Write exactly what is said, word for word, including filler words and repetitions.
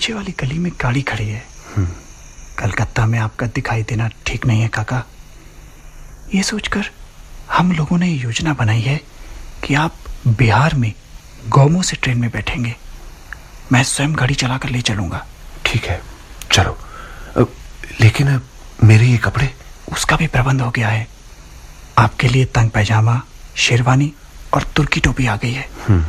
पीछे वाली गली में गाड़ी खड़ी है। कलकत्ता में आपका दिखाई देना ठीक नहीं है काका। ये सोचकर हम लोगों ने योजना बनाई है कि आप बिहार में गोमो से ट्रेन में बैठेंगे। मैं स्वयं गाड़ी चलाकर ले चलूंगा। ठीक है, चलो। लेकिन मेरे ये कपड़े? उसका भी प्रबंध हो गया है। आपके लिए तंग पैजामा, शेरवानी और तुर्की टोपी आ गई है।